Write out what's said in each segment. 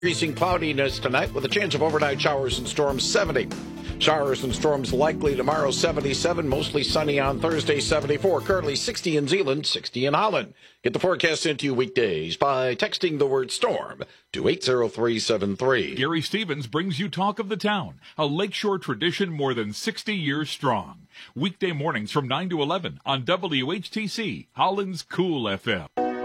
Increasing cloudiness tonight with a chance of overnight showers and storms, 70. Showers and storms likely tomorrow, 77. Mostly sunny on Thursday, 74. Currently 60 in Zeeland, 60 in Holland. Get the forecast into you weekdays by texting the word storm to 80373. Gary Stevens brings you Talk of the Town, a lakeshore tradition more than 60 years strong. Weekday mornings from 9 to 11 on WHTC, Holland's Cool FM.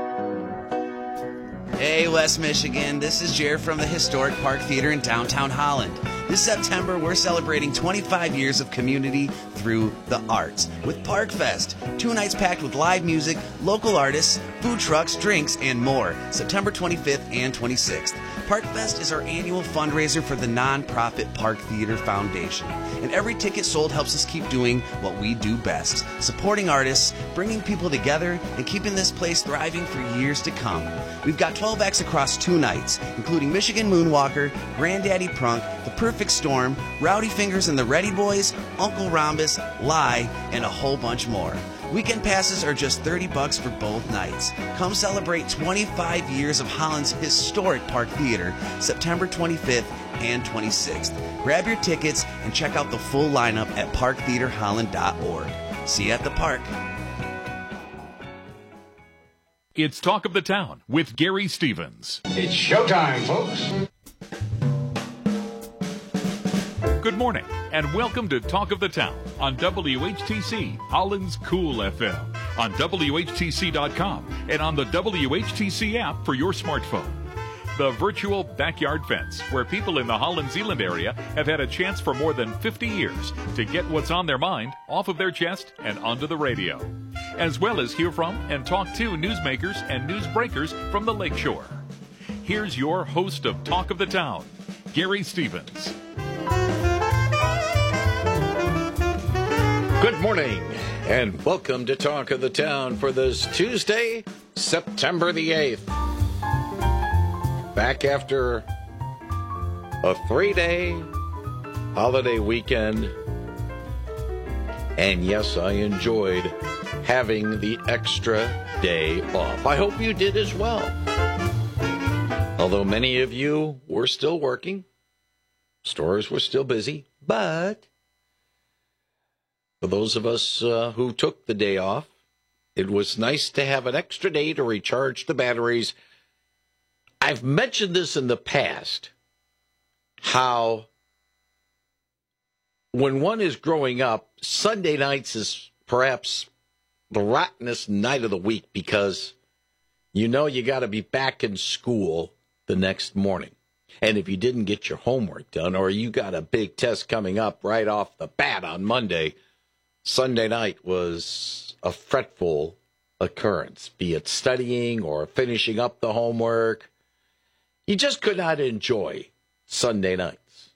Hey, West Michigan, this is Jared from the Historic Park Theater in downtown Holland. This September, we're celebrating 25 years of community through the arts with Park Fest. 2 nights packed with live music, local artists, food trucks, drinks, and more. September 25th and 26th. Park Fest is our annual fundraiser for the nonprofit Park Theater Foundation. And every ticket sold helps us keep doing what we do best, supporting artists, bringing people together, and keeping this place thriving for years to come. We've got 12 acts across 2 nights, including Michigan Moonwalker, Granddaddy Prunk, The Perfect Storm, Rowdy Fingers and the Ready Boys, Uncle Rhombus, Lie, and a whole bunch more. Weekend passes are just $30 for both nights. Come celebrate 25 years of Holland's historic Park Theater, September 25th and 26th. Grab your tickets and check out the full lineup at parktheaterholland.org. See you at the park. It's Talk of the Town with Gary Stevens. It's showtime, folks. Good morning, and welcome to Talk of the Town on WHTC, Holland's Cool FM, on WHTC.com, and on the WHTC app for your smartphone. The virtual backyard fence, where people in the Holland-Zeeland area have had a chance for more than 50 years to get what's on their mind off of their chest and onto the radio, as well as hear from and talk to newsmakers and newsbreakers from the lakeshore. Here's your host of Talk of the Town, Gary Stevens. Good morning, and welcome to Talk of the Town for this Tuesday, September the 8th. Back after a 3-day holiday weekend, and yes, I enjoyed having the extra day off. I hope you did as well. Although many of you were still working, stores were still busy, but for those of us who took the day off, it was nice to have an extra day to recharge the batteries. I've mentioned this in the past, how when one is growing up, Sunday nights is perhaps the rottenest night of the week because you know you got to be back in school the next morning. And if you didn't get your homework done or you got a big test coming up right off the bat on Monday, Sunday night was a fretful occurrence, be it studying or finishing up the homework. You just could not enjoy Sunday nights.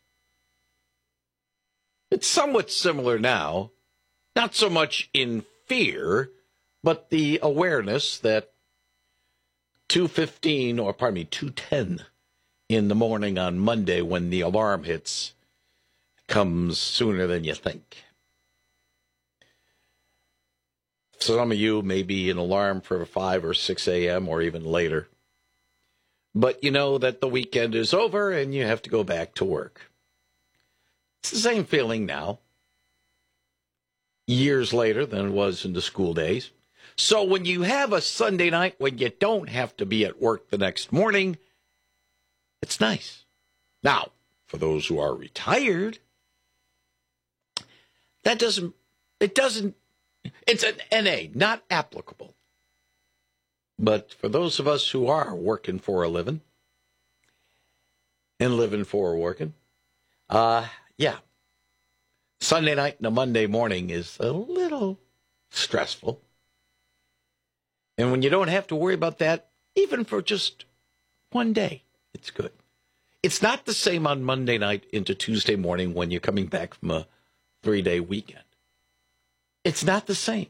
It's somewhat similar now, not so much in fear, but the awareness that 2:10 in the morning on Monday when the alarm hits comes sooner than you think. Some of you may be an alarm for 5 or 6 a.m. or even later. But you know that the weekend is over and you have to go back to work. It's the same feeling now, years later than it was in the school days. So when you have a Sunday night when you don't have to be at work the next morning, it's nice. Now, for those who are retired, it's an NA, not applicable. But for those of us who are working for a living and living for a working, Sunday night and a Monday morning is a little stressful. And when you don't have to worry about that, even for just one day, it's good. It's not the same on Monday night into Tuesday morning when you're coming back from a 3-day weekend. It's not the same.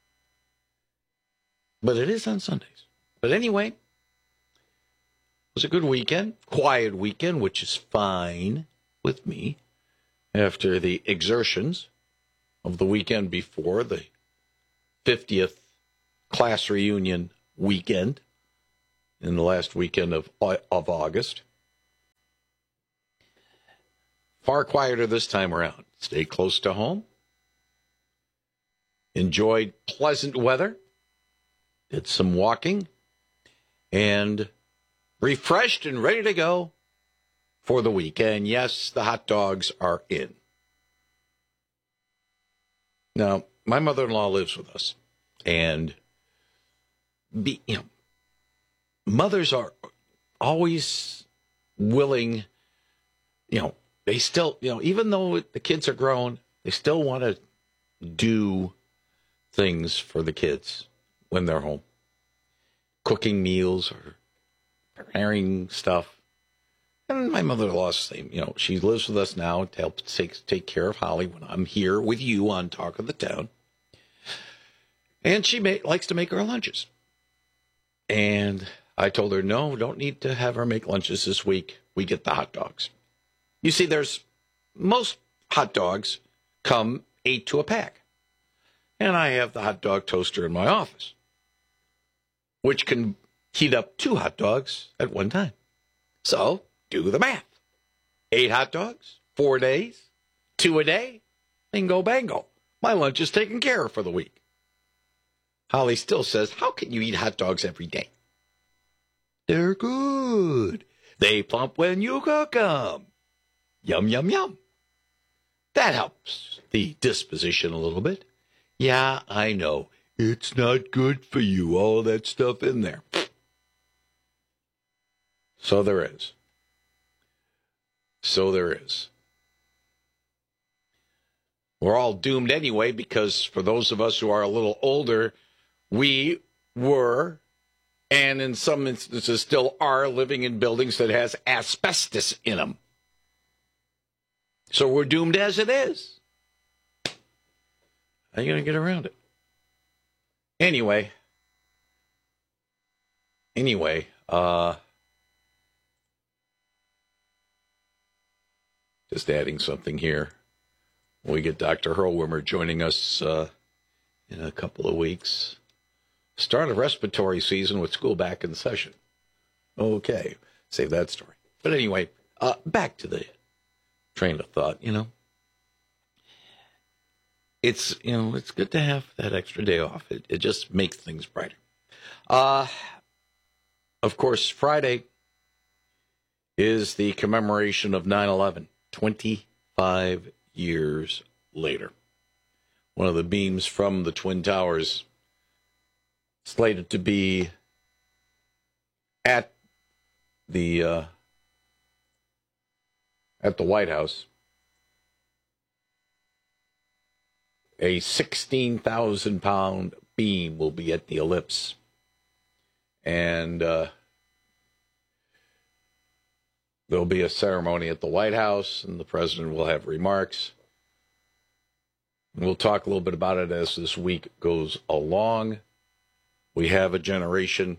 But it is on Sundays. But anyway, it was a good weekend, quiet weekend, which is fine with me after the exertions of the weekend before, the 50th class reunion weekend in the last weekend of August. Far quieter this time around. Stay close to home. Enjoyed pleasant weather. Did some walking. And refreshed and ready to go for the week. And yes, the hot dogs are in. Now, my mother-in-law lives with us. And, mothers are always willing, they still, even though the kids are grown, they still want to do things for the kids when they're home. Cooking meals or preparing stuff. And my mother-in-law's the same. She lives with us now to help take care of Holly when I'm here with you on Talk of the Town. And she likes to make her lunches. And I told her, no, don't need to have her make lunches this week. We get the hot dogs. You see, most hot dogs come 8 to a pack. And I have the hot dog toaster in my office, which can heat up 2 hot dogs at one time. So, do the math. 8 hot dogs, 4 days, 2 a day, bingo bango. My lunch is taken care of for the week. Holly still says, how can you eat hot dogs every day? They're good. They plump when you cook them. Yum, yum, yum. That helps the disposition a little bit. Yeah, I know. It's not good for you, all that stuff in there. So there is. We're all doomed anyway, because for those of us who are a little older, we were, and in some instances still are, living in buildings that has asbestos in them. So we're doomed as it is. How are you going to get around it? Anyway, just adding something here. We get Dr. Hurlwimmer joining us in a couple of weeks. Start of respiratory season with school back in session. Okay, save that story. But anyway, back to the train of thought, It's good to have that extra day off. It just makes things brighter. Of course, Friday is the commemoration of 9/11, 25 years later. One of the beams from the Twin Towers slated to be at the White House. A 16,000-pound beam will be at the ellipse. And there'll be a ceremony at the White House, and the president will have remarks. We'll talk a little bit about it as this week goes along. We have a generation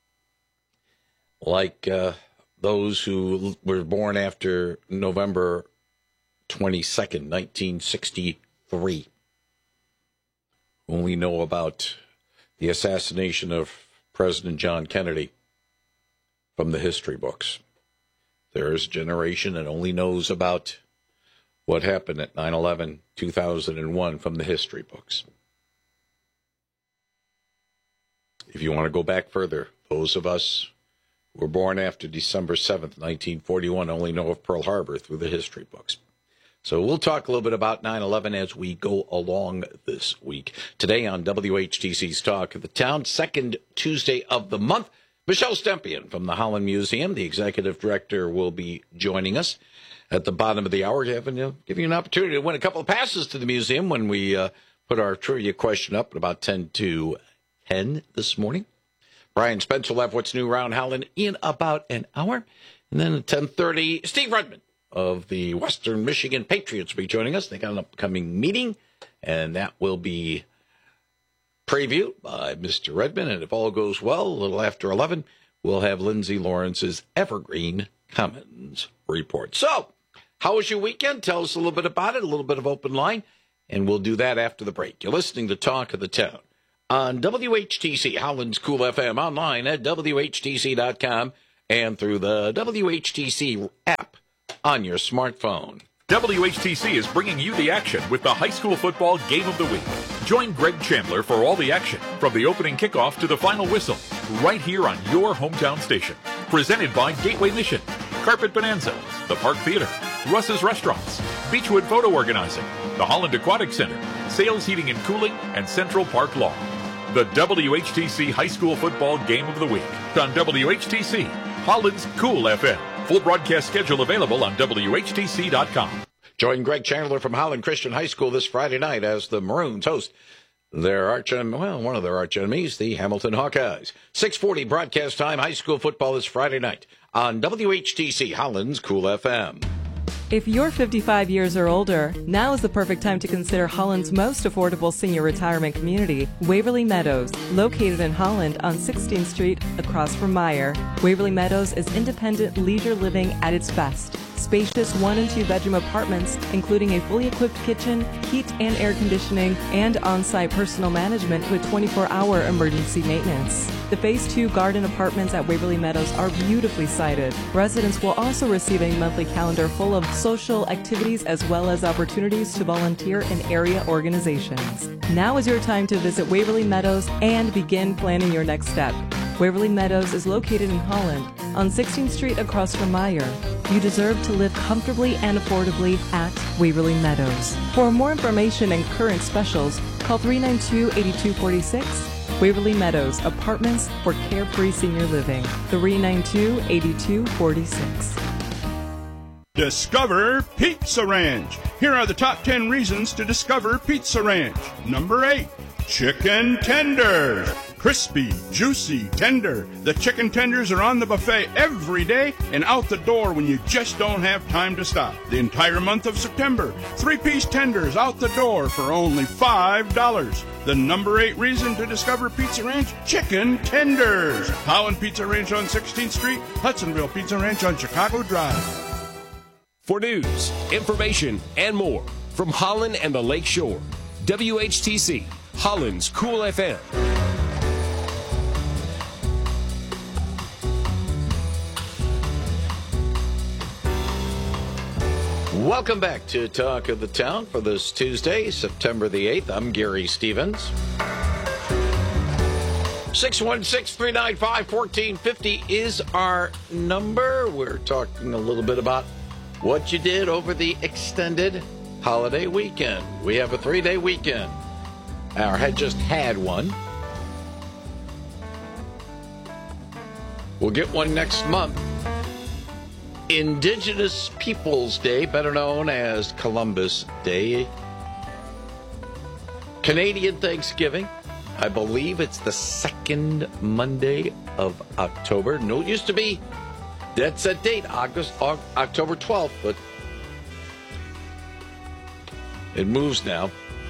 like those who were born after November 22nd, 1963. Only know about the assassination of President John Kennedy from the history books. There's a generation that only knows about what happened at 9/11, 2001 from the history books. If you want to go back further, those of us who were born after December 7th, 1941 only know of Pearl Harbor through the history books. So we'll talk a little bit about 9/11 as we go along this week. Today on WHTC's Talk of the Town, second Tuesday of the month, Michelle Stempien from the Holland Museum, the executive director, will be joining us at the bottom of the hour, giving you an opportunity to win a couple of passes to the museum when we put our trivia question up at about 10 to 10 this morning. Brian Spencer will have What's New Around Holland in about an hour. And then at 10:30, Steve Redmond of the Western Michigan Patriots will be joining us. They got an upcoming meeting, and that will be previewed by Mr. Redmond. And if all goes well, a little after 11, we'll have Lindsay Lawrence's Evergreen Commons report. So, how was your weekend? Tell us a little bit about it, a little bit of open line, and we'll do that after the break. You're listening to Talk of the Town on WHTC, Holland's Cool FM, online at WHTC.com and through the WHTC app on your smartphone. WHTC is bringing you the action with the high school football game of the week. Join Greg Chandler for all the action, from the opening kickoff to the final whistle, right here on your hometown station. Presented by Gateway Mission, Carpet Bonanza, the Park Theater, Russ's Restaurants, Beechwood Photo Organizing, the Holland Aquatic Center, Sales Heating and Cooling, and Central Park Law. The WHTC High School Football Game of the Week on WHTC, Holland's Cool FM. Full broadcast schedule available on WHTC.com. Join Greg Chandler from Holland Christian High School this Friday night as the Maroons host their one of their arch enemies, the Hamilton Hawkeyes. 6:40 broadcast time. High school football this Friday night on WHTC, Holland's Cool FM. If you're 55 years or older, now is the perfect time to consider Holland's most affordable senior retirement community, Waverly Meadows, located in Holland on 16th Street across from Meyer. Waverly Meadows is independent leisure living at its best. Spacious 1- and 2-bedroom apartments, including a fully equipped kitchen, heat and air conditioning, and on-site personal management with 24-hour emergency maintenance. The Phase 2 garden apartments at Waverly Meadows are beautifully sited. Residents will also receive a monthly calendar full of social activities as well as opportunities to volunteer in area organizations. Now is your time to visit Waverly Meadows and begin planning your next step. Waverly Meadows is located in Holland on 16th Street across from Meyer. You deserve to live comfortably and affordably at Waverly Meadows. For more information and current specials, call 392-8246. Waverly Meadows, apartments for carefree senior living. 392-8246. Discover Pizza Ranch. Here are the top 10 reasons to discover Pizza Ranch. Number 8, chicken tenders. Crispy, juicy, tender. The chicken tenders are on the buffet every day and out the door when you just don't have time to stop. The entire month of September, 3-piece tenders out the door for only $5. The number 8 reason to discover Pizza Ranch, chicken tenders. Holland Pizza Ranch on 16th Street, Hudsonville Pizza Ranch on Chicago Drive. For news, information, and more from Holland and the Lake Shore, WHTC, Holland's Cool FM. Welcome back to Talk of the Town for this Tuesday, September the 8th. I'm Gary Stevens. 616-395-1450 is our number. We're talking a little bit about what you did over the extended holiday weekend. We have a 3-day weekend. Or had just had one. We'll get one next month. Indigenous Peoples Day, better known as Columbus Day. Canadian Thanksgiving. I believe it's the second Monday of October. No, it used to be. That's a date, October 12th, but it moves now.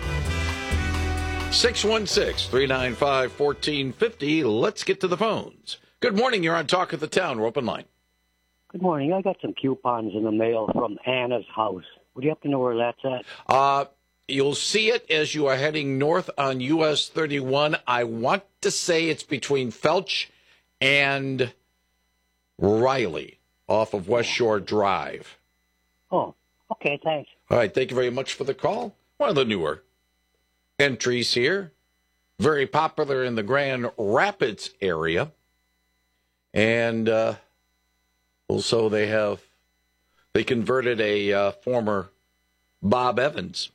616-395-1450. Let's get to the phones. Good morning. You're on Talk of the Town. We're open line. Good morning. I got some coupons in the mail from Anna's house. Would you happen to know where that's at? You'll see it as you are heading north on US 31. I want to say it's between Felch and Riley off of West Shore Drive. Oh, okay. Thanks. All right. Thank you very much for the call. One of the newer entries here. Very popular in the Grand Rapids area. And also they converted a former Bob Evans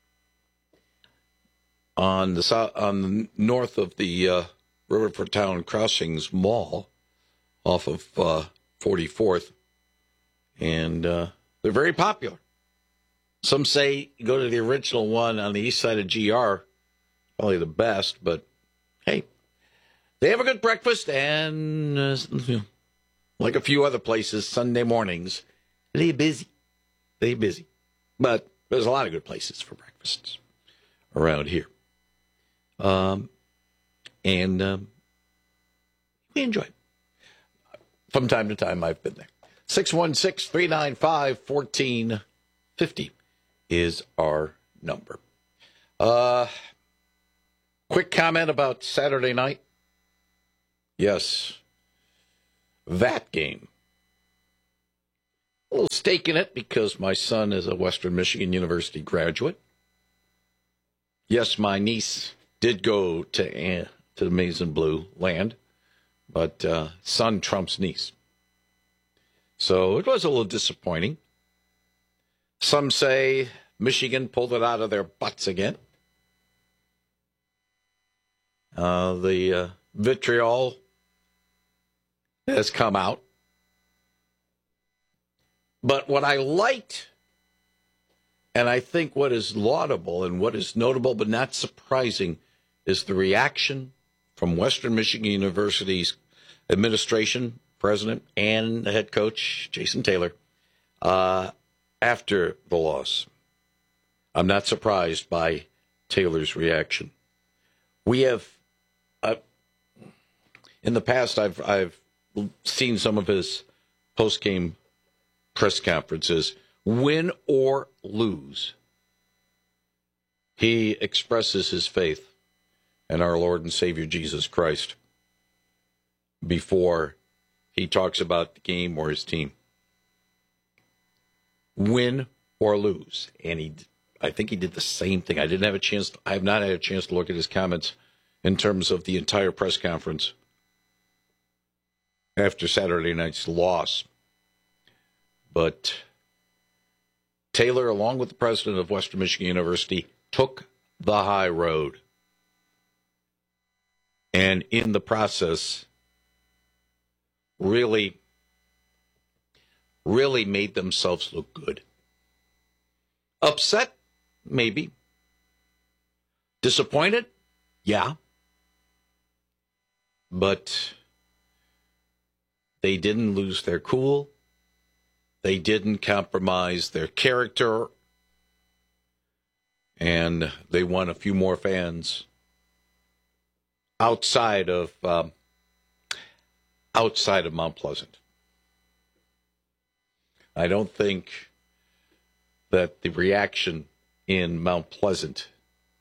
on the north of the Riverford Town Crossings Mall off of 44th. And they're very popular. Some say go to the original one on the east side of GR, probably the best, but hey, they have a good breakfast, and like a few other places, Sunday mornings, they're busy. But there's a lot of good places for breakfasts around here. And we enjoy it. From time to time, I've been there. 616-395-1450 is our number. Quick comment about Saturday night. Yes, that game. a little stake in it because my son is a Western Michigan University graduate. Yes, my niece did go to the maize and blue land, but son trumps niece. So it was a little disappointing. Some say Michigan pulled it out of their butts again. The vitriol has come out. But what I liked, and I think what is laudable and what is notable but not surprising, is the reaction from Western Michigan University's administration, president, and the head coach, Jason Taylor, after the loss. I'm not surprised by Taylor's reaction. We have, in the past, I've seen some of his post-game press conferences. Win or lose, he expresses his faith in our Lord and Savior Jesus Christ before he talks about the game or his team. Win or lose. And I think he did the same thing. I have not had a chance to look at his comments in terms of the entire press conference after Saturday night's loss. But Taylor, along with the president of Western Michigan University, took the high road. And in the process, really made themselves look good. Upset? Maybe. Disappointed? Yeah. But they didn't lose their cool. They didn't compromise their character. And they won a few more fans outside of Mount Pleasant. I don't think that the reaction in Mount Pleasant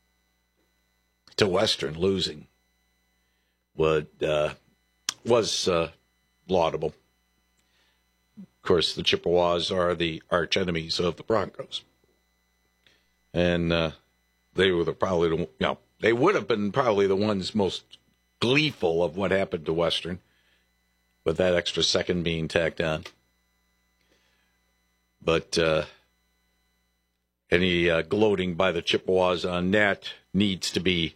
to Western losing was laudable. Of course, the Chippewas are the arch enemies of the Broncos, and they would have been probably the ones most gleeful of what happened to Western, with that extra second being tacked on. But any gloating by the Chippewas on that needs to be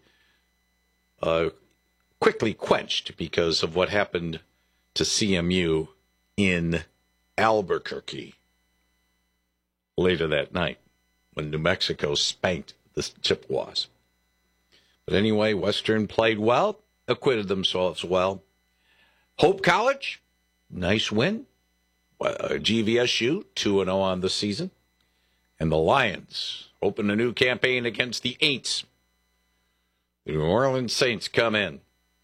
quickly quenched because of what happened to CMU in Albuquerque later that night when New Mexico spanked the Chippewas. But anyway, Western played well, acquitted themselves well. Hope College, nice win. GVSU, 2-0 on the season. And the Lions open a new campaign against the Aints. The New Orleans Saints come in.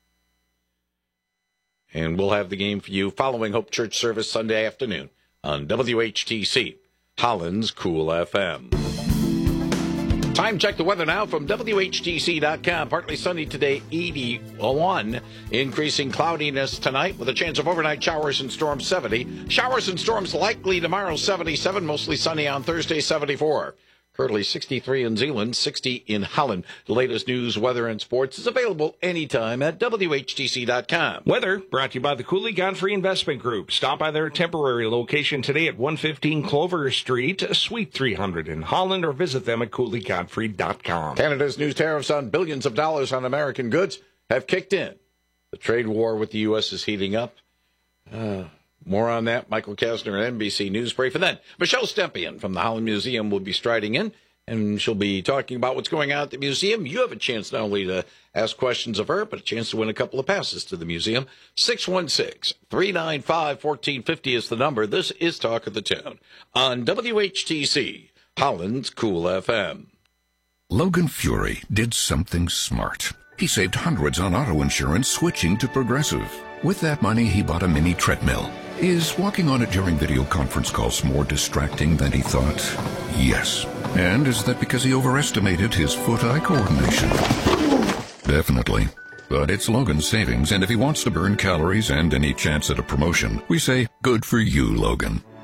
And we'll have the game for you following Hope Church service Sunday afternoon on WHTC, Holland's Cool FM. Time check the weather now from WHTC.com. Partly sunny today, 81. Increasing cloudiness tonight with a chance of overnight showers and storms, 70. Showers and storms likely tomorrow, 77. Mostly sunny on Thursday, 74. Currently 63 in Zeeland, 60 in Holland. The latest news, weather, and sports is available anytime at WHTC.com. Weather brought to you by the Cooley Godfrey Investment Group. Stop by their temporary location today at 115 Clover Street, Suite 300 in Holland, or visit them at CooleyGodfrey.com. Canada's new tariffs on billions of dollars on American goods have kicked in. The trade war with the U.S. is heating up. More on that, Michael Kastner at NBC News Brief. And then Michelle Stempien from the Holland Museum will be striding in, and she'll be talking about what's going on at the museum. You have a chance not only to ask questions of her, but a chance to win a couple of passes to the museum. 616-395-1450 is the number. This is Talk of the Town on WHTC, Holland's Cool FM. Logan Fury did something smart. He saved hundreds on auto insurance switching to Progressive. With that money, he bought a mini treadmill. Is walking on it during video conference calls more distracting than he thought? Yes. And is that because he overestimated his foot-eye coordination? Definitely. But it's Logan's savings, and if he wants to burn calories and any chance at a promotion, we say, good for you, Logan.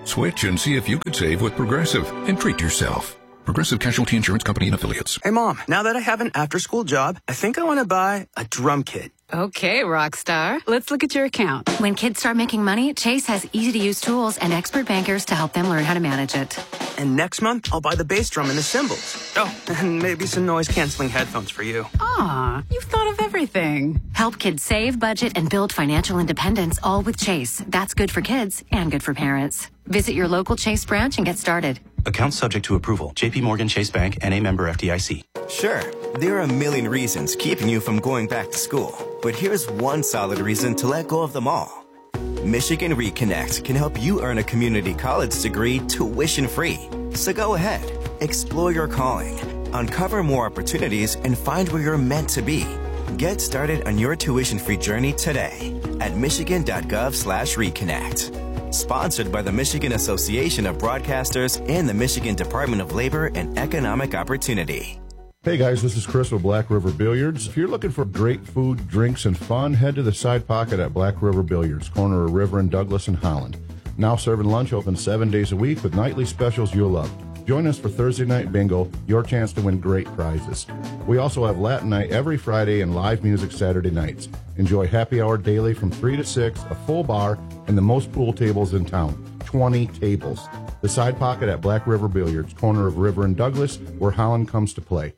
Switch and see if you could save with Progressive and treat yourself. Progressive Casualty Insurance Company and Affiliates. Hey, Mom, now that I have an after-school job, I think I want to buy a drum kit. Okay, Rockstar. Let's look at your account. When kids start making money, Chase has easy-to-use tools and expert bankers to help them learn how to manage it. And next month, I'll buy the bass drum and the cymbals. Oh, and maybe some noise-canceling headphones for you. Aw, you've thought of everything. Help kids save, budget, and build financial independence, all with Chase. That's good for kids and good for parents. Visit your local Chase branch and get started. Account subject to approval. J.P. Morgan Chase Bank, N.A. member FDIC. Sure, there are a million reasons keeping you from going back to school. But here's one solid reason to let go of them all. Michigan Reconnect can help you earn a community college degree tuition-free. So go ahead, explore your calling, uncover more opportunities, and find where you're meant to be. Get started on your tuition-free journey today at michigan.gov/reconnect. Sponsored by the Michigan Association of Broadcasters and the Michigan Department of Labor and Economic Opportunity. Hey guys, this is Chris with Black River Billiards. If you're looking for great food, drinks, and fun, head to the Side Pocket at Black River Billiards, corner of River and Douglas in Holland. Now serving lunch, open 7 days a week with nightly specials you'll love. Join us for Thursday Night Bingo, your chance to win great prizes. We also have Latin Night every Friday and live music Saturday nights. Enjoy happy hour daily from 3 to 6, a full bar, and the most pool tables in town, 20 tables. The Side Pocket at Black River Billiards, corner of River and Douglas, where Holland comes to play.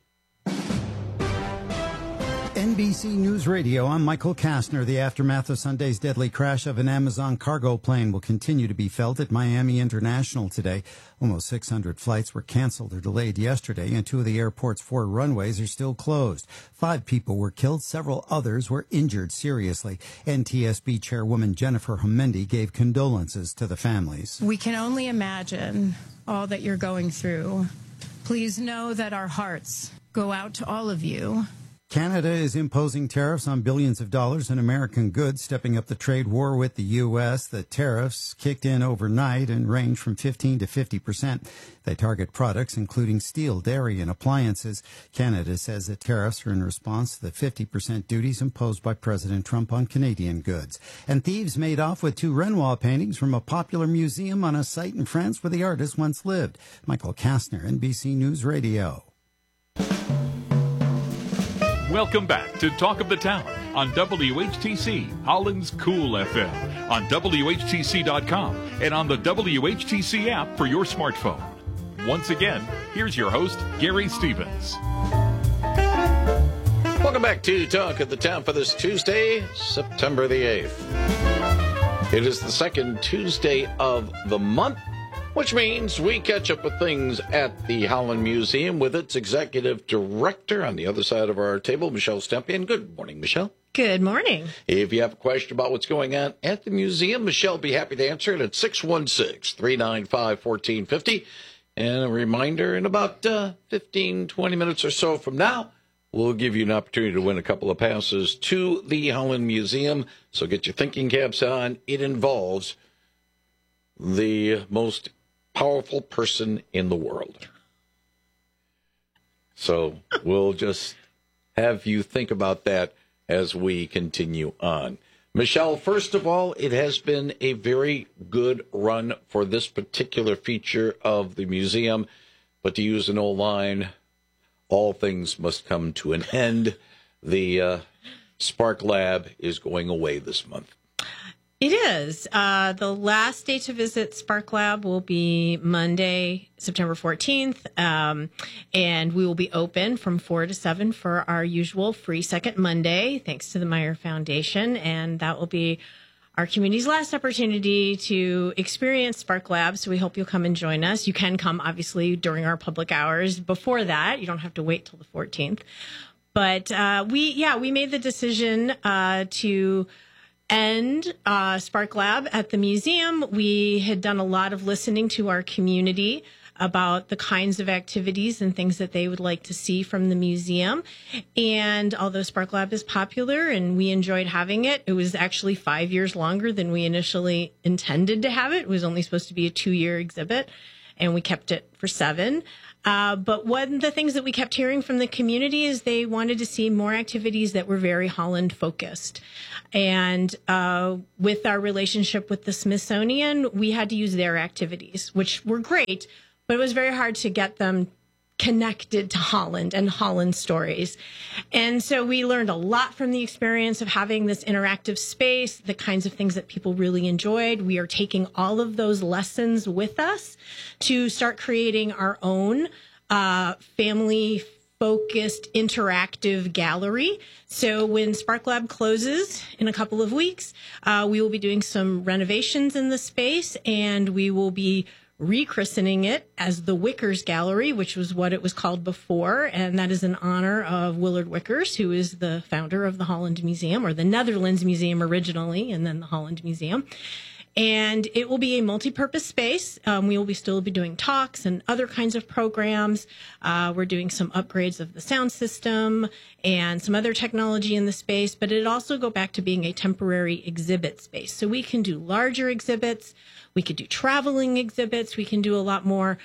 NBC News Radio, I'm Michael Kastner. The aftermath of Sunday's deadly crash of an Amazon cargo plane will continue to be felt at Miami International today. Almost 600 flights were canceled or delayed yesterday, and 2 of the airport's 4 runways are still closed. 5 people were killed. Several others were injured seriously. NTSB Chairwoman Jennifer Homendy gave condolences to the families. We can only imagine all that you're going through. Please know that our hearts go out to all of you. Canada is imposing tariffs on billions of dollars in American goods, stepping up the trade war with the U.S. The tariffs kicked in overnight and range from 15% to 50%. They target products including steel, dairy, and appliances. Canada says the tariffs are in response to the 50% duties imposed by President Trump on Canadian goods. And thieves made off with 2 Renoir paintings from a popular museum on a site in France where the artist once lived. Michael Kastner, NBC News Radio. Welcome back to Talk of the Town on WHTC, Holland's Cool FM, on WHTC.com, and on the WHTC app for your smartphone. Once again, here's your host, Gary Stevens. Welcome back to Talk of the Town for this Tuesday, September the 8th. It is the second Tuesday of the month, which means we catch up with things at the Holland Museum with its executive director on the other side of our table, Michelle Stempien. Good morning, Michelle. Good morning. If you have a question about what's going on at the museum, Michelle will be happy to answer it at 616-395-1450. And a reminder, in about 15, 20 minutes or so from now, we'll give you an opportunity to win a couple of passes to the Holland Museum. So get your thinking caps on. It involves the most powerful person in the world. So we'll just have you think about that as we continue on. Michelle, first of all, it has been a very good run for this particular feature of the museum. But to use an old line, all things must come to an end. The Spark Lab is going away this month. It is. The last day to visit Spark Lab will be Monday, September 14th, and we will be open from 4 to 7 for our usual free second Monday, thanks to the Meyer Foundation, and that will be our community's last opportunity to experience Spark Lab, so we hope you'll come and join us. You can come, obviously, during our public hours. Before that, you don't have to wait till the 14th. But we made the decision to end Spark Lab at the museum. We had done a lot of listening to our community about the kinds of activities and things that they would like to see from the museum. And although Spark Lab is popular and we enjoyed having it, it was actually 5 years longer than we initially intended to have it. It was only supposed to be a 2-year exhibit. and we kept it for 7. But one of the things that we kept hearing from the community is they wanted to see more activities that were very Holland focused. And with our relationship with the Smithsonian, we had to use their activities, which were great, but it was very hard to get them connected to Holland and Holland stories. And so we learned a lot from the experience of having this interactive space, the kinds of things that people really enjoyed. We are taking all of those lessons with us to start creating our own family focused interactive gallery. So when Spark Lab closes in a couple of weeks, we will be doing some renovations in the space, and we will be rechristening it as the Wickers Gallery, which was what it was called before. And that is in honor of Willard Wickers, who is the founder of the Holland Museum, or the Netherlands Museum originally, and then the Holland Museum. And it will be a multi-purpose space. We will still be doing talks and other kinds of programs. We're doing some upgrades of the sound system and some other technology in the space, but it'll also go back to being a temporary exhibit space. So we can do larger exhibits. We could do traveling exhibits. We can do a lot more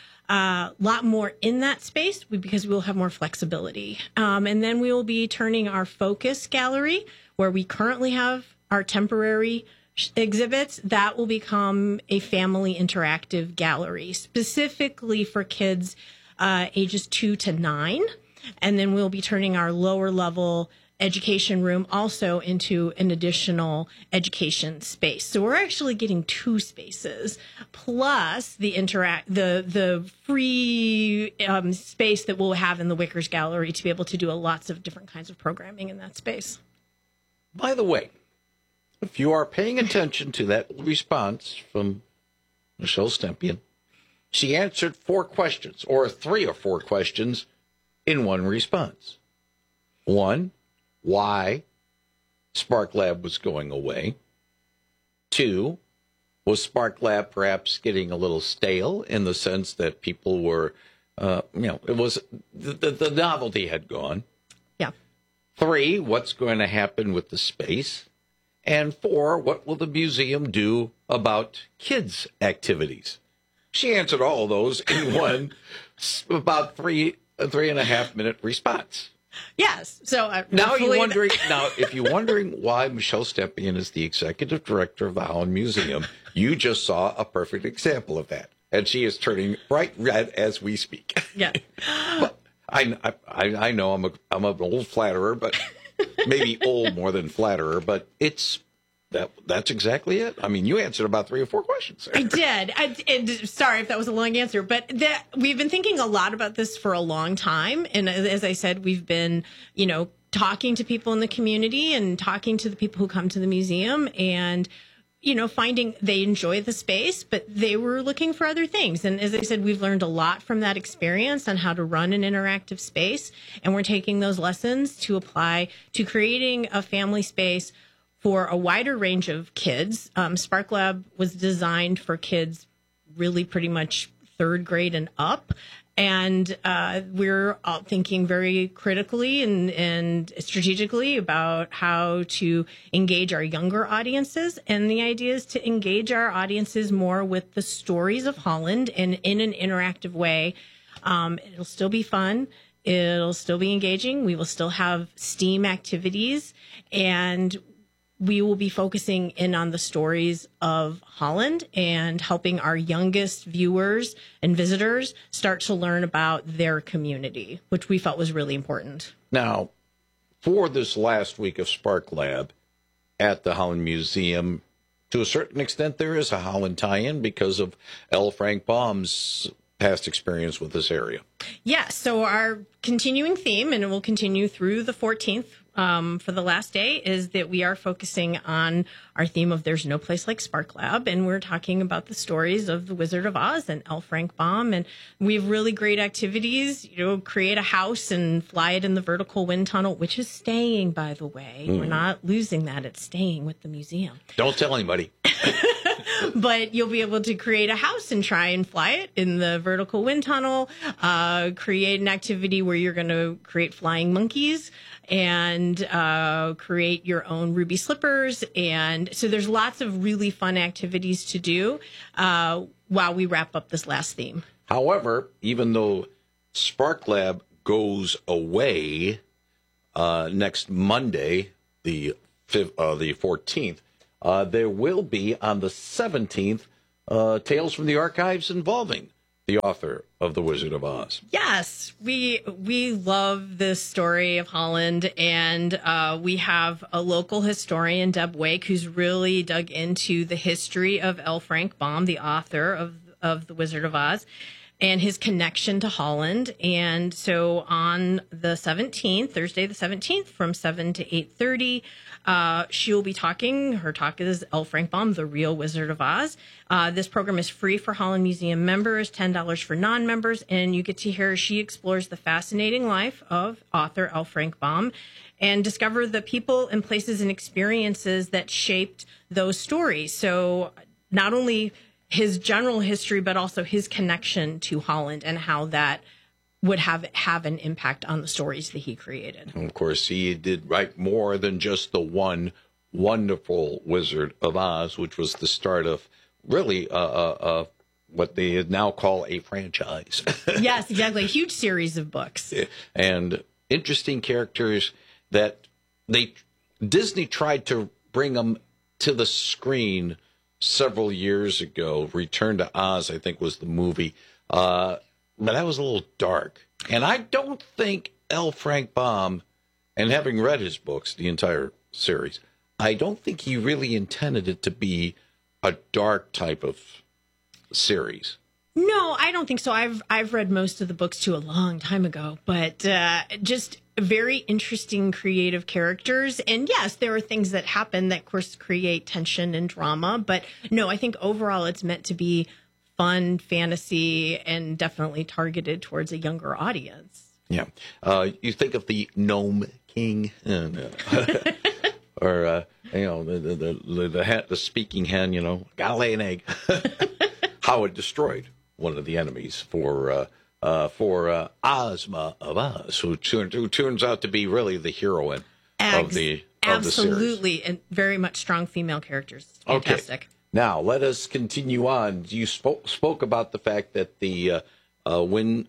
in that space because we will have more flexibility. And then we will be turning our focus gallery, where we currently have our temporary exhibits, that will become a family interactive gallery specifically for kids ages 2 to 9. And then we'll be turning our lower level education room also into an additional education space. So we're actually getting 2 spaces plus the free space that we'll have in the Wickers Gallery to be able to do lots of different kinds of programming in that space. By the way, if you are paying attention to that response from Michelle Stempien, she answered 4 questions, or 3 or 4 questions, in one response. 1, why Spark Lab was going away. 2, was Spark Lab perhaps getting a little stale in the sense that people were, it was the novelty had gone. Yeah. 3, what's going to happen with the space? And 4, what will the museum do about kids' activities? She answered all of those in one about 3.5 minute response. Yes. So now you're wondering. Now, if you're wondering why Michelle Stempien is the executive director of the Holland Museum, you just saw a perfect example of that, and she is turning bright red as we speak. Yeah. But I know I'm an old flatterer, but. Maybe old more than flatterer, but that's exactly it. I mean, you answered about 3 or 4 questions. I did. Sorry if that was a long answer, but we've been thinking a lot about this for a long time. And as I said, we've been, talking to people in the community and talking to the people who come to the museum and, finding they enjoy the space, but they were looking for other things. And as I said, we've learned a lot from that experience on how to run an interactive space. And we're taking those lessons to apply to creating a family space for a wider range of kids. Spark Lab was designed for kids really pretty much 3rd grade and up. And we're thinking very critically and strategically about how to engage our younger audiences. And the idea is to engage our audiences more with the stories of Holland and in an interactive way. It'll still be fun. It'll still be engaging. We will still have STEAM activities. And we will be focusing in on the stories of Holland and helping our youngest viewers and visitors start to learn about their community, which we felt was really important. Now, for this last week of Spark Lab at the Holland Museum, to a certain extent, there is a Holland tie-in because of L. Frank Baum's past experience with this area. Yes, so our continuing theme, and it will continue through the 14th, for the last day, is that we are focusing on our theme of There's No Place Like Spark Lab, and we're talking about the stories of the Wizard of Oz and L. Frank Baum, and we have really great activities, create a house and fly it in the vertical wind tunnel, which is staying, by the way. We're not losing that. It's staying with the museum. Don't tell anybody. But you'll be able to create a house and try and fly it in the vertical wind tunnel, create an activity where you're going to create flying monkeys and create your own ruby slippers. And so there's lots of really fun activities to do. while we wrap up this last theme. However, even though Spark Lab goes away next Monday, the 14th, there will be on the 17th Tales from the Archives involving the author of The Wizard of Oz. Yes, we love this story of Holland, and we have a local historian, Deb Wake, who's really dug into the history of L. Frank Baum, the author of The Wizard of Oz, and his connection to Holland. And so on the 17th, Thursday the 17th, from 7 to 8:30, she will be talking. Her talk is L. Frank Baum, The Real Wizard of Oz. This program is free for Holland Museum members, $10 for non-members, and you get to hear she explores the fascinating life of author L. Frank Baum and discover the people and places and experiences that shaped those stories. So not only his general history, but also his connection to Holland and how that would have an impact on the stories that he created. And of course, he did write more than just the one wonderful Wizard of Oz, which was the start of really what they now call a franchise. Yes, exactly. A huge series of books. And interesting characters that Disney tried to bring them to the screen several years ago. Return to Oz, I think, was the movie. But that was a little dark. And I don't think L. Frank Baum, and having read his books, the entire series, I don't think he really intended it to be a dark type of series. No, I don't think so. I've read most of the books too a long time ago, but just very interesting, creative characters. And yes, there are things that happen that, of course, create tension and drama. But no, I think overall it's meant to be fun, fantasy, and definitely targeted towards a younger audience. Yeah. You think of the Gnome King, or the speaking hen. Gotta lay an egg. How it destroyed one of the enemies for Ozma of Oz, who turns out to be really the heroine of the series. Absolutely, and very much strong female characters. Fantastic. Okay. Now, let us continue on. You spoke about the fact that the wind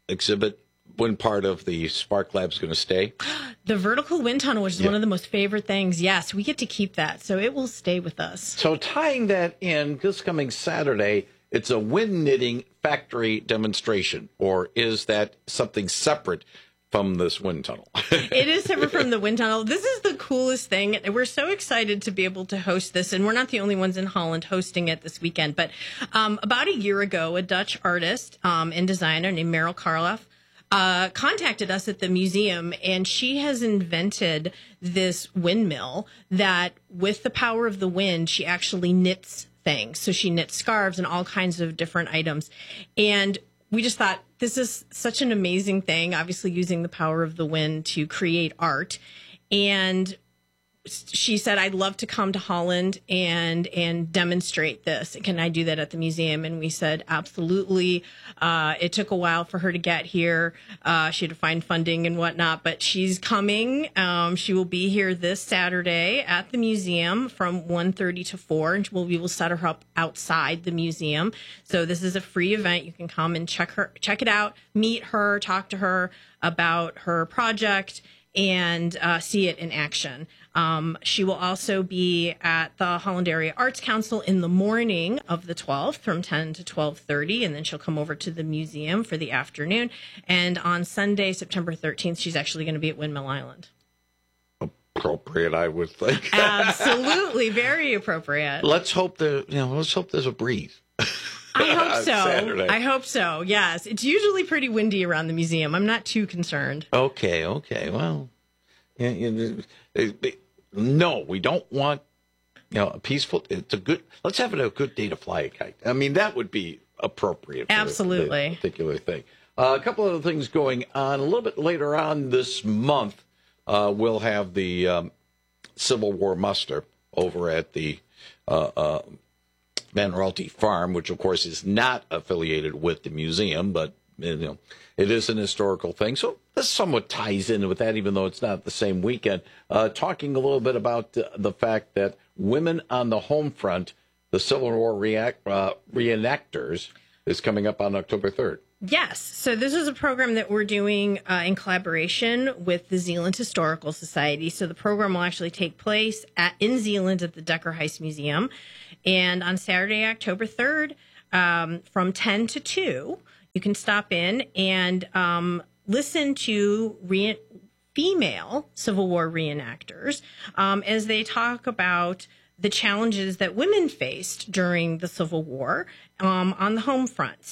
part of the Spark Lab is going to stay. The vertical wind tunnel, which is one of the most favorite things. Yes, we get to keep that, so it will stay with us. So tying that in, this coming Saturday, it's a wind knitting factory demonstration, or is that something separate from this wind tunnel? It is separate from the wind tunnel. This is the coolest thing. We're so excited to be able to host this, and we're not the only ones in Holland hosting it this weekend. But about a year ago, a Dutch artist and designer named Meryl Karloff contacted us at the museum, and she has invented this windmill that, with the power of the wind, she actually knits things. So she knits scarves and all kinds of different items. And we just thought, this is such an amazing thing, obviously using the power of the wind to create art. And she said, I'd love to come to Holland and demonstrate this. Can I do that at the museum? And we said, absolutely. It took a while for her to get here. She had to find funding and whatnot, but she's coming. She will be here this Saturday at the museum from 1:30 to 4, and we will set her up outside the museum. So this is a free event. You can come and check it out, meet her, talk to her about her project, and see it in action. She will also be at the Holland Area Arts Council in the morning of the 12th from 10 to 12:30, and then she'll come over to the museum for the afternoon. And on Sunday, September 13th, she's actually going to be at Windmill Island. Appropriate, I would think. Absolutely, very appropriate. Let's hope there's a breeze. I hope so. Saturday. I hope so. Yes, it's usually pretty windy around the museum. I'm not too concerned. Okay. Well, no, we don't want a peaceful. It's a good. Let's have a good day to fly a kite. I mean, that would be appropriate. For absolutely, the particular thing. A couple of other things going on a little bit later on this month. We'll have the Civil War muster over at the Van Raalte Farm, which of course is not affiliated with the museum, but it is an historical thing. So this somewhat ties in with that, even though it's not the same weekend. Talking a little bit about the fact that women on the home front the Civil War reenactors is coming up on October 3rd. Yes. So this is a program that we're doing in collaboration with the Zeeland Historical Society. So the program will actually take place in Zeeland at the Decker Heist Museum. And on Saturday, October 3rd, from 10 to 2, you can stop in and listen to female Civil War reenactors as they talk about the challenges that women faced during the Civil War on the home front.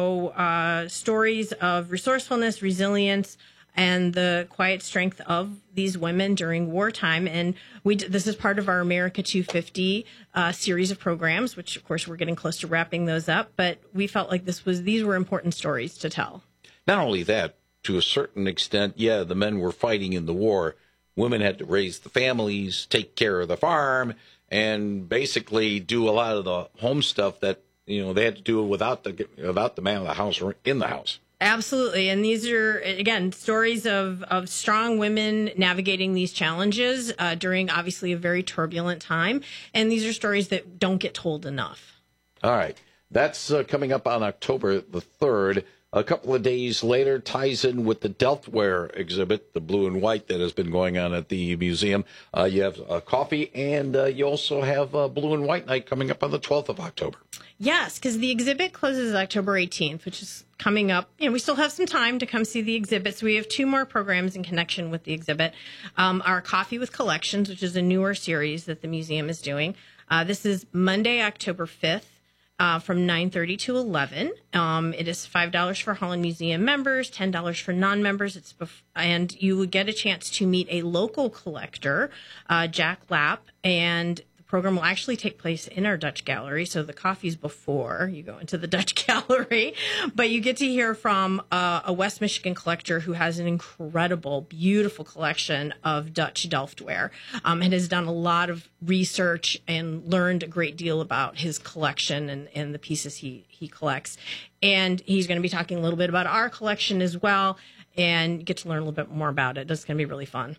So stories of resourcefulness, resilience, and the quiet strength of these women during wartime. And this is part of our America 250 series of programs, which, of course, we're getting close to wrapping those up. But we felt like these were important stories to tell. Not only that, to a certain extent, the men were fighting in the war. Women had to raise the families, take care of the farm, and basically do a lot of the home stuff that they had to do without the man of the house or in the house. Absolutely. And these are, again, stories of strong women navigating these challenges during obviously a very turbulent time. And these are stories that don't get told enough. All right. That's coming up on October the 3rd. A couple of days later, ties in with the Delftware exhibit, the blue and white that has been going on at the museum. You have coffee, and you also have blue and white night coming up on the 12th of October. Yes, because the exhibit closes October 18th, which is coming up. We still have some time to come see the exhibit. So we have 2 more programs in connection with the exhibit. Our Coffee with Collections, which is a newer series that the museum is doing. This is Monday, October 5th. From 9:30 to 11. It is $5 for Holland Museum members, $10 for non-members. And you would get a chance to meet a local collector, Jack Lapp, and the program will actually take place in our Dutch gallery. So the coffee's before you go into the Dutch gallery, but you get to hear from a West Michigan collector who has an incredible, beautiful collection of Dutch Delftware, and has done a lot of research and learned a great deal about his collection and the pieces he collects. And he's going to be talking a little bit about our collection as well, and get to learn a little bit more about it. It's going to be really fun.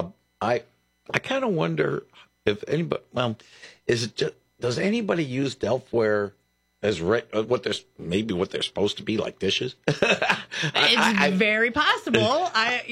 I kind of wonder if anybody, does anybody use Delftware as what they're supposed to be, like dishes? It's very possible.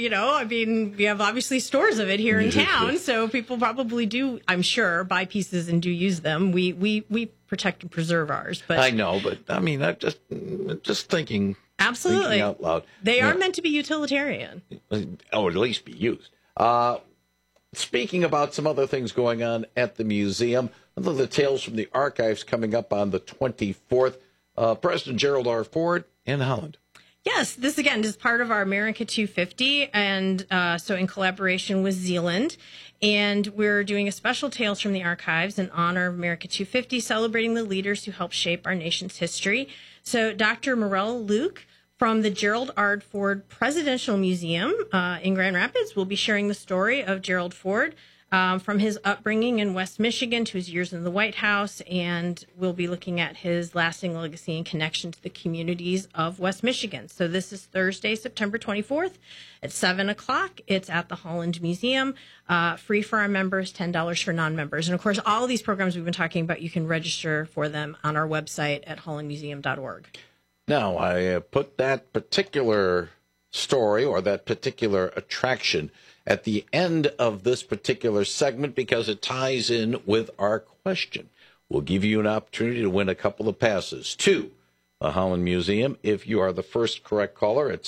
We have obviously stores of it here in town, so people probably do, I'm sure, buy pieces and do use them. We protect and preserve ours. But I know, but I mean, I'm just thinking. Absolutely. Thinking out loud. They are meant to be utilitarian. Or at least be used. Speaking about some other things going on at the museum, the Tales from the Archives coming up on the 24th. President Gerald R. Ford in Holland. Yes, this again is part of our America 250, and so in collaboration with Zeeland. And we're doing a special Tales from the Archives in honor of America 250, celebrating the leaders who helped shape our nation's history. So Dr. Morella Luke from the Gerald R. Ford Presidential Museum in Grand Rapids will be sharing the story of Gerald Ford from his upbringing in West Michigan to his years in the White House, and we'll be looking at his lasting legacy and connection to the communities of West Michigan. So this is Thursday, September 24th at 7 o'clock. It's at the Holland Museum. Free for our members, $10 for non-members. And, of course, all of these programs we've been talking about, you can register for them on our website at hollandmuseum.org. Now, I put that particular story or that particular attraction at the end of this particular segment because it ties in with our question. We'll give you an opportunity to win a couple of passes to the Holland Museum if you are the first correct caller at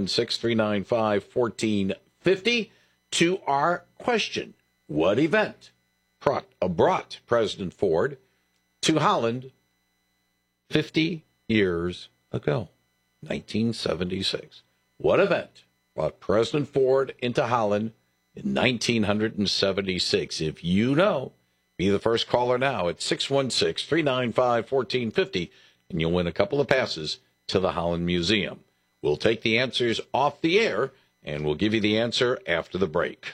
616-395-1450 to our question. What event brought President Ford to Holland 50 years ago, 1976? What event brought President Ford into Holland in 1976? If you know, be the first caller now at 616-395-1450, and you'll win a couple of passes to the Holland Museum. We'll take the answers off the air, and we'll give you the answer after the break.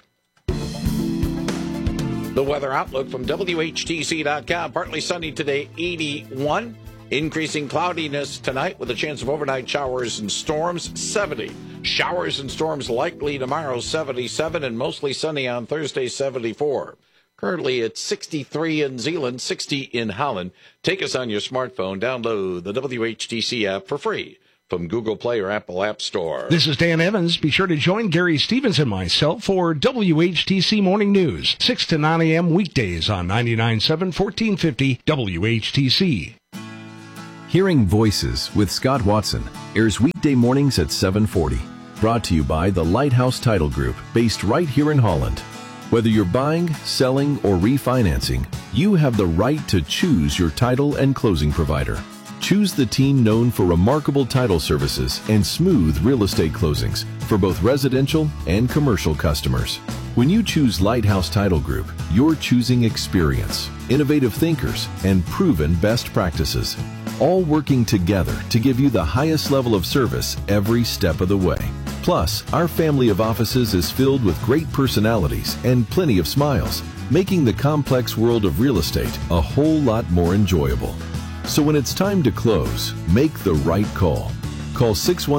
The weather outlook from WHTC.com. Partly sunny today, 81. Increasing cloudiness tonight with a chance of overnight showers and storms, 70. Showers and storms likely tomorrow, 77, and mostly sunny on Thursday, 74. Currently, it's 63 in Zeeland, 60 in Holland. Take us on your smartphone. Download the WHTC app for free from Google Play or Apple App Store. This is Dan Evans. Be sure to join Gary Stevens and myself for WHTC Morning News, 6 to 9 a.m. weekdays on 99.7 1450 WHTC. Hearing Voices with Scott Watson airs weekday mornings at 7:40. Brought to you by the Lighthouse Title Group, based right here in Holland. Whether you're buying, selling, or refinancing, you have the right to choose your title and closing provider. Choose the team known for remarkable title services and smooth real estate closings for both residential and commercial customers. When you choose Lighthouse Title Group, you're choosing experience, innovative thinkers, and proven best practices, all working together to give you the highest level of service every step of the way. Plus, our family of offices is filled with great personalities and plenty of smiles, making the complex world of real estate a whole lot more enjoyable. So when it's time to close, make the right call. Call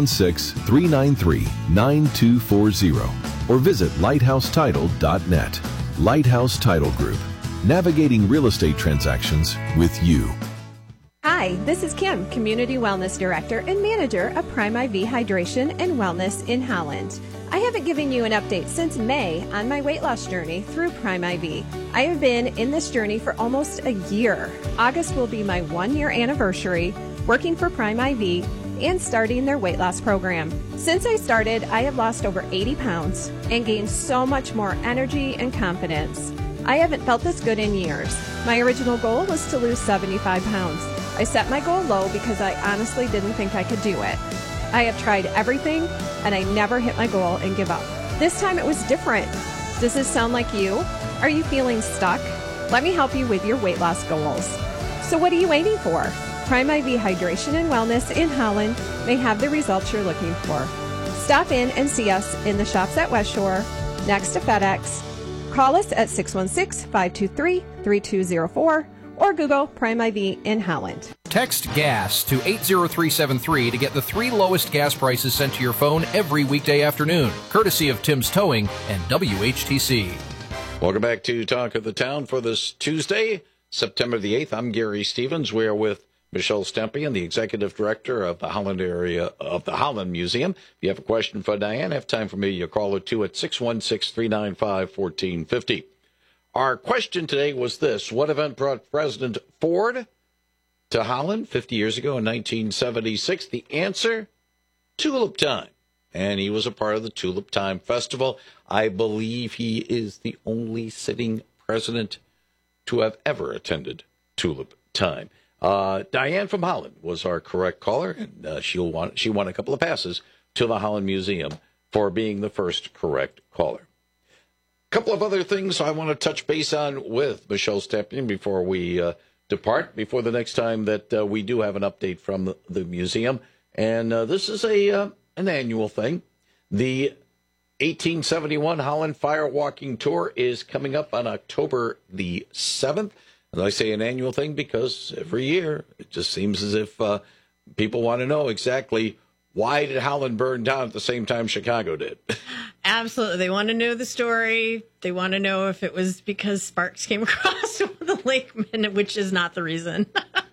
616-393-9240 or visit lighthousetitle.net. Lighthouse Title Group, navigating real estate transactions with you. Hi, this is Kim, Community Wellness Director and Manager of Prime IV Hydration and Wellness in Holland. I haven't given you an update since May on my weight loss journey through Prime IV. I have been in this journey for almost a year. August will be my 1-year anniversary working for Prime IV and starting their weight loss program. Since I started, I have lost over 80 pounds and gained so much more energy and confidence. I haven't felt this good in years. My original goal was to lose 75 pounds. I set my goal low because I honestly didn't think I could do it. I have tried everything and I never hit my goal and give up. This time it was different. Does this sound like you? Are you feeling stuck? Let me help you with your weight loss goals. So what are you waiting for? Prime IV Hydration and Wellness in Holland may have the results you're looking for. Stop in and see us in the shops at West Shore, next to FedEx. Call us at 616-523-3204 or Google Prime IV in Holland. Text GAS to 80373 to get the 3 lowest gas prices sent to your phone every weekday afternoon, courtesy of Tim's Towing and WHTC. Welcome back to Talk of the Town for this Tuesday, September the 8th. I'm Gary Stevens. We're with Michelle Stempian, the Executive Director of the Holland area of the Holland Museum. If you have a question for Diane, have time for me, you call her too at 616-395-1450. Our question today was this: what event brought President Ford to Holland 50 years ago in 1976? The answer, Tulip Time. And he was a part of the Tulip Time Festival. I believe he is the only sitting president to have ever attended Tulip Time. Diane from Holland was our correct caller, and she won a couple of passes to the Holland Museum for being the first correct caller. Couple of other things I want to touch base on with Michelle Stempian before we depart, before the next time that we do have an update from the museum. And this is an annual thing. The 1871 Holland Fire Walking Tour is coming up on October the 7th. And I say an annual thing because every year it just seems as if people want to know exactly why did Holland burn down at the same time Chicago did. Absolutely. They want to know the story. They want to know if it was because sparks came across the lake, which is not the reason.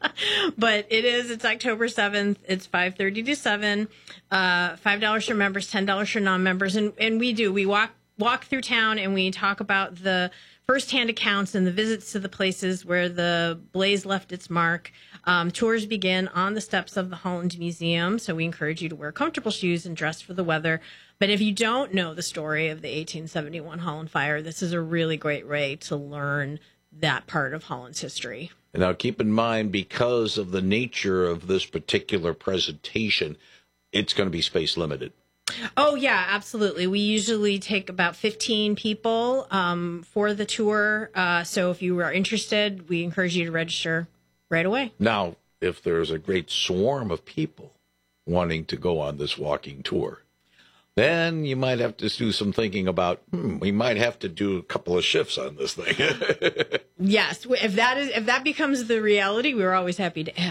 But it is. It's October 7th. It's 5:30 to 7. $5 for members, $10 for non-members. And we walk through town and we talk about the firsthand accounts and the visits to the places where the blaze left its mark. Tours begin on the steps of the Holland Museum, so we encourage you to wear comfortable shoes and dress for the weather. But if you don't know the story of the 1871 Holland Fire, this is a really great way to learn that part of Holland's history. Now, keep in mind, because of the nature of this particular presentation, it's going to be space limited. Oh, yeah, absolutely. We usually take about 15 people for the tour. So if you are interested, we encourage you to register right away. Now, if there's a great swarm of people wanting to go on this walking tour, then you might have to do some thinking about, we might have to do a couple of shifts on this thing. Yes, if that becomes the reality, we're always happy to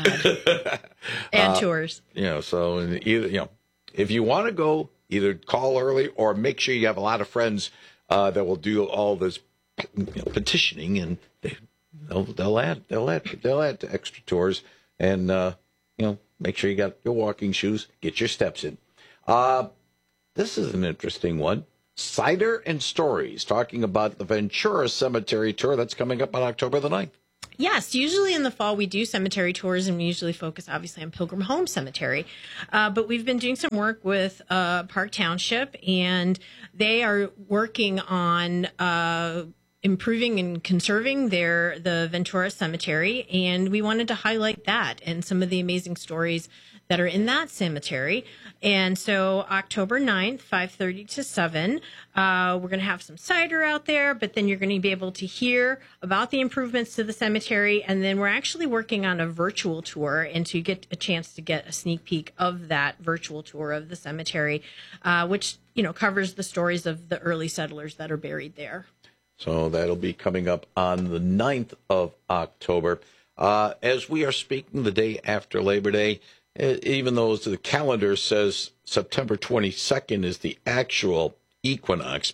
add tours. So either, if you want to go, either call early or make sure you have a lot of friends that will do all this petitioning, and they'll add extra tours, and make sure you got your walking shoes, get your steps in. This is an interesting one. Cider and Stories, talking about the Ventura Cemetery tour that's coming up on October the 9th. Yes, usually in the fall we do cemetery tours, and we usually focus obviously on Pilgrim Home Cemetery. But we've been doing some work with Park Township, and they are working on improving and conserving the Ventura Cemetery, and we wanted to highlight that and some of the amazing stories that are in that cemetery. And so October 9th, 5:30 to 7, we're going to have some cider out there, but then you're going to be able to hear about the improvements to the cemetery. And then we're actually working on a virtual tour, and to get a chance to get a sneak peek of that virtual tour of the cemetery, which, covers the stories of the early settlers that are buried there. So that'll be coming up on the 9th of October. As we are speaking the day after Labor Day, even though the calendar says September 22nd is the actual equinox,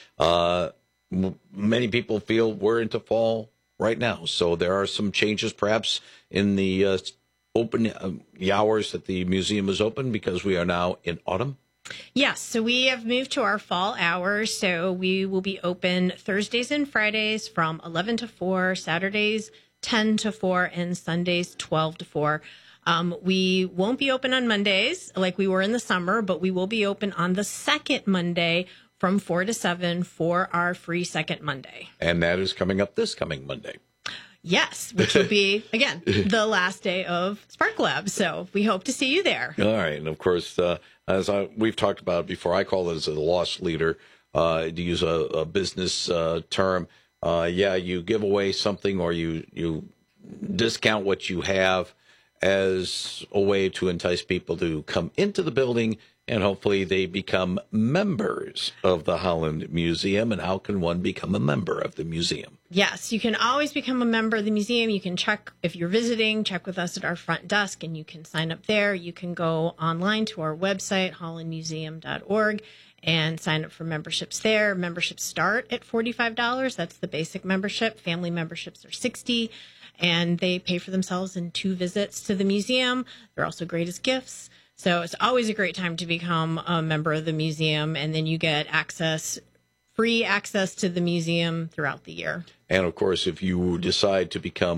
many people feel we're into fall right now. So there are some changes perhaps in the the hours that the museum is open, because we are now in autumn. Yes, so we have moved to our fall hours. So we will be open Thursdays and Fridays from 11 to 4, Saturdays 10 to 4, and Sundays 12 to 4. We won't be open on Mondays like we were in the summer, but we will be open on the second Monday from 4 to 7 for our free second Monday. And that is coming up this coming Monday. Yes, which will be, again, the last day of Spark Lab. So we hope to see you there. All right. And, of course, as we've talked about before, I call it as a loss leader, to use a business term. You give away something, or you discount what you have as a way to entice people to come into the building, and hopefully they become members of the Holland Museum. And how can one become a member of the museum? Yes, you can always become a member of the museum. You can check, if you're visiting, check with us at our front desk, and you can sign up there. You can go online to our website, hollandmuseum.org, and sign up for memberships there. Memberships start at $45. That's the basic membership. Family memberships are $60, and they pay for themselves in 2 visits to the museum. They're also great as gifts. So it's always a great time to become a member of the museum, and then you get free access to the museum throughout the year. And, of course, if you decide to become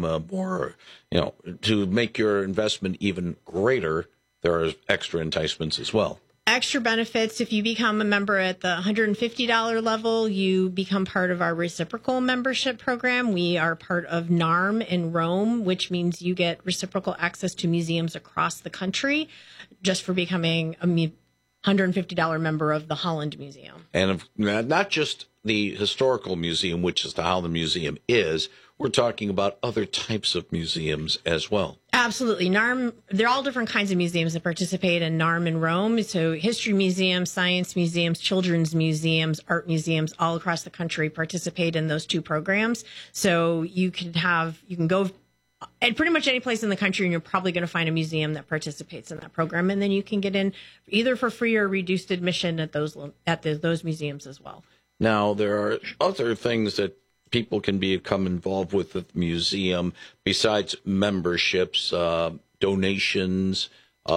to make your investment even greater, there are extra enticements as well. Extra benefits. If you become a member at the $150 level, you become part of our reciprocal membership program. We are part of NARM in Rome, which means you get reciprocal access to museums across the country just for becoming a $150 member of the Holland Museum. And not just the historical museum, which is the Holland Museum is, we're talking about other types of museums as well. Absolutely. NARM, there are all different kinds of museums that participate in NARM in Rome. So history museums, science museums, children's museums, art museums all across the country participate in those 2 programs. So you can go at pretty much any place in the country, and you're probably going to find a museum that participates in that program. And then you can get in either for free or reduced admission at those museums as well. Now, there are other things that people can become involved with the museum besides memberships, donations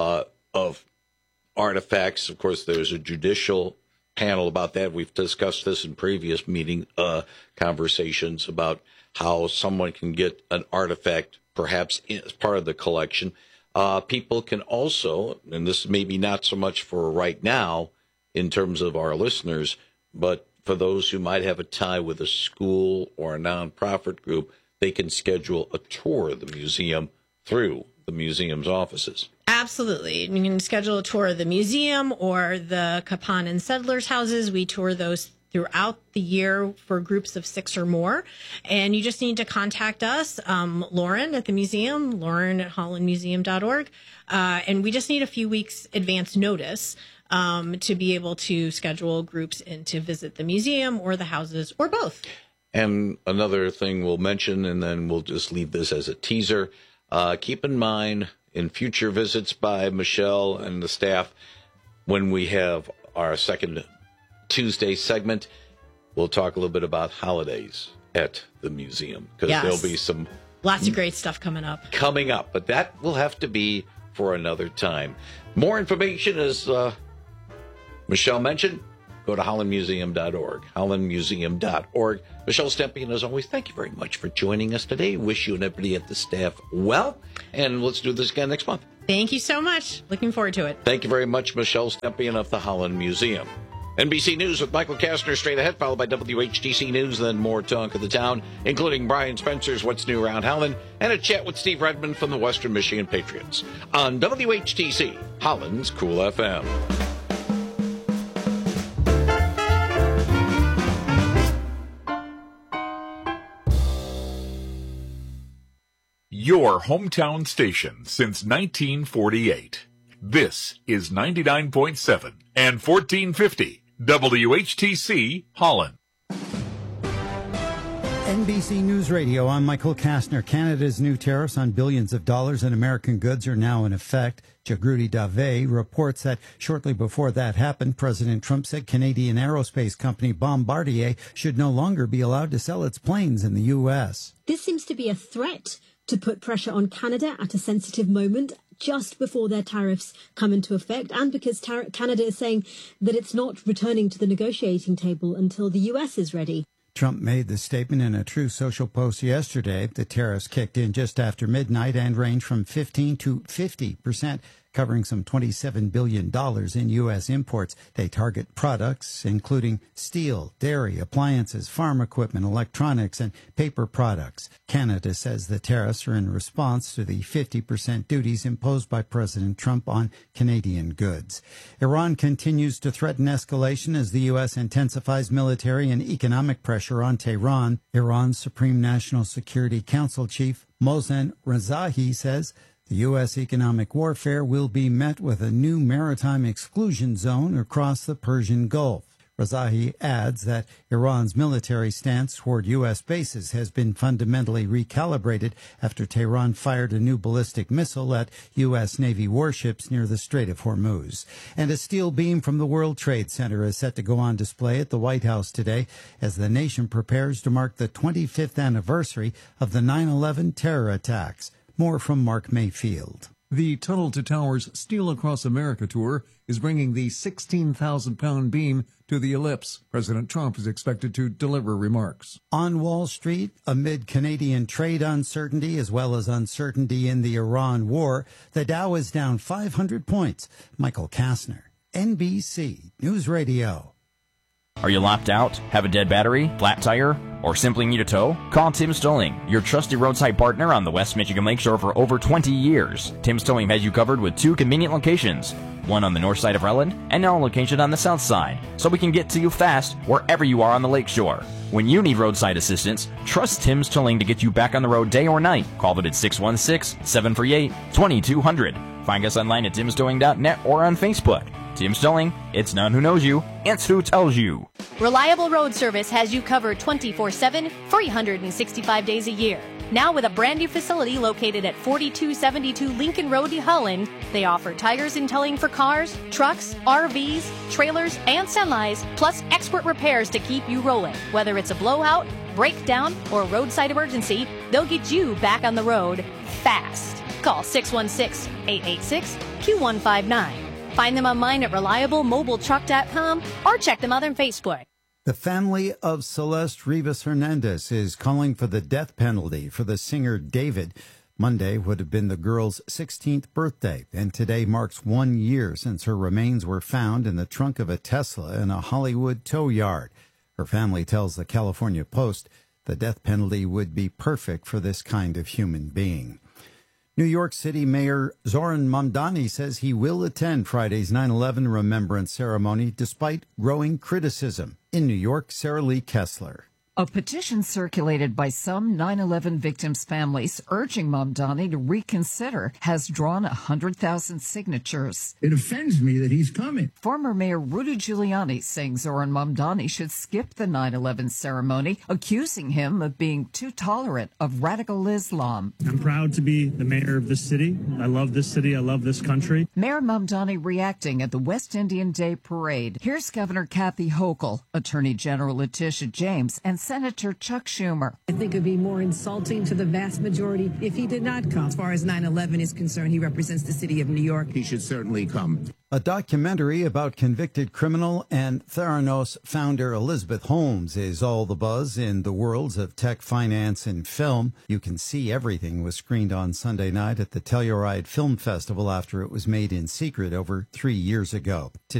of artifacts. Of course, there's a judicial panel about that. We've discussed this in previous conversations about how someone can get an artifact perhaps as part of the collection. People can also, and this may be not so much for right now in terms of our listeners, but for those who might have a tie with a school or a nonprofit group, they can schedule a tour of the museum through the museum's offices. Absolutely. You can schedule a tour of the museum or the Kapan and Settlers houses. We tour those throughout the year for groups of 6 or more. And you just need to contact us, Lauren at the museum, Lauren at hollandmuseum.org. And we just need a few weeks advance notice to be able to schedule groups in to visit the museum or the houses or both. And another thing we'll mention, and then we'll just leave this as a teaser, keep in mind in future visits by Michelle and the staff, when we have our second Tuesday segment, we'll talk a little bit about holidays at the museum, because Yes. there'll be some Lots of great stuff coming up. but that will have to be for another time. More information, as Michelle mentioned, go to hollandmuseum.org, hollandmuseum.org. Michelle Stempien, as always, thank you very much for joining us today. Wish you and everybody at the staff well, and let's do this again next month. Thank you so much. Looking forward to it. Thank you very much, Michelle Stempien of the Holland Museum. NBC News with Michael Kastner straight ahead, followed by WHTC News, then more Talk of the Town, including Brian Spencer's What's New Around Holland, and a chat with Steve Redmond from the Western Michigan Patriots on WHTC, Holland's Cool FM. Your hometown station since 1948. This is 99.7 and 1450 WHTC Holland. NBC News Radio, I'm Michael Kastner. Canada's new tariffs on billions of dollars in American goods are now in effect. Jagruti Dave reports that shortly before that happened, President Trump said Canadian aerospace company Bombardier should no longer be allowed to sell its planes in the U.S. This seems to be a threat to put pressure on Canada at a sensitive moment, just before their tariffs come into effect, and because Canada is saying that it's not returning to the negotiating table until the U.S. is ready. Trump made the statement in a Truth Social post yesterday. The tariffs kicked in just after midnight and range from 15 to 50%, covering some $27 billion in U.S. imports. They target products including steel, dairy, appliances, farm equipment, electronics, and paper products. Canada says the tariffs are in response to the 50% duties imposed by President Trump on Canadian goods. Iran continues to threaten escalation as the U.S. intensifies military and economic pressure on Tehran. Iran's Supreme National Security Council chief Mohsen Rezaei says the U.S. economic warfare will be met with a new maritime exclusion zone across the Persian Gulf. Rezaei adds that Iran's military stance toward U.S. bases has been fundamentally recalibrated after Tehran fired a new ballistic missile at U.S. Navy warships near the Strait of Hormuz. And a steel beam from the World Trade Center is set to go on display at the White House today as the nation prepares to mark the 25th anniversary of the 9/11 terror attacks. More from Mark Mayfield. The Tunnel to Towers Steel Across America tour is bringing the 16,000-pound beam to the ellipse. President Trump is expected to deliver remarks. On Wall Street, amid Canadian trade uncertainty as well as uncertainty in the Iran war, the Dow is down 500 points. Michael Kastner, NBC News Radio. Are you locked out? Have a dead battery? Flat tire? Or simply need a tow? Call Tim's Towing, your trusty roadside partner on the West Michigan Lakeshore for over 20 years. Tim's Towing has you covered with 2 convenient locations, one on the north side of Relland and now a location on the south side, so we can get to you fast wherever you are on the lakeshore. When you need roadside assistance, trust Tim's Towing to get you back on the road day or night. Call them at 616-738-2200. Find us online at timstowing.net or on Facebook. Tim's Towing, it's not who knows you, it's who tells you. Reliable Road Service has you covered 24/7, 365 days a year. Now with a brand new facility located at 4272 Lincoln Road in Holland, they offer tires and towing for cars, trucks, RVs, trailers, and semis, plus expert repairs to keep you rolling. Whether it's a blowout, breakdown, or roadside emergency, they'll get you back on the road fast. Call 616-886-Q159. Find them online at reliablemobiletruck.com or check them out on Facebook. The family of Celeste Rivas Hernandez is calling for the death penalty for the singer David. Monday would have been the girl's 16th birthday, and today marks 1 year since her remains were found in the trunk of a Tesla in a Hollywood tow yard. Her family tells the California Post the death penalty would be perfect for this kind of human being. New York City Mayor Zoran Mamdani says he will attend Friday's 9/11 remembrance ceremony despite growing criticism. In New York, Sarah Lee Kessler. A petition circulated by some 9/11 victims' families urging Mamdani to reconsider has drawn 100,000 signatures. It offends me that he's coming. Former Mayor Rudy Giuliani saying Zoran Mamdani should skip the 9/11 ceremony, accusing him of being too tolerant of radical Islam. I'm proud to be the mayor of this city. I love this city. I love this country. Mayor Mamdani reacting at the West Indian Day Parade. Here's Governor Kathy Hochul, Attorney General Letitia James, and Senator Chuck Schumer. I think it would be more insulting to the vast majority if he did not come. As far as 9/11 is concerned, he represents the city of New York. He should certainly come. A documentary about convicted criminal and Theranos founder Elizabeth Holmes is all the buzz in the worlds of tech, finance, and film. You can see everything was screened on Sunday night at the Telluride Film Festival after it was made in secret over 3 years ago.